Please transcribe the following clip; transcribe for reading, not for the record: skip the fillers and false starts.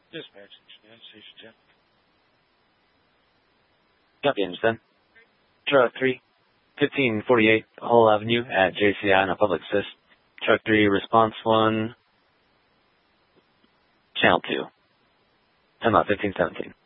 Dispatch, United Station 10. Copy, understand. Truck 3, 1548 Hull Avenue at JCI on a public assist. Truck 3, response 1, channel 2. Time out 1517.